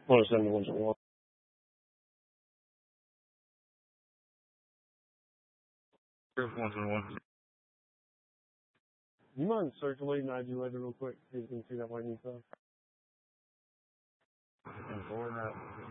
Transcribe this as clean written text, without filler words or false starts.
171. You mind circulating IG later real quick so you can see that lightning stuff?